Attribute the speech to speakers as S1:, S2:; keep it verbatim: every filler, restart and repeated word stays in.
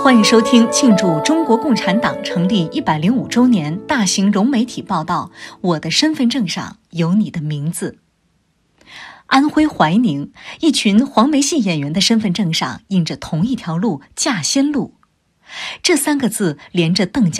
S1: 欢迎收听庆祝中国共产党成立一百零五周年大型融媒体报道《我的身份证上有你的名字》。安徽怀宁，一群黄梅戏演员的身份证上印着同一条路——稼先路，这三个字连着邓家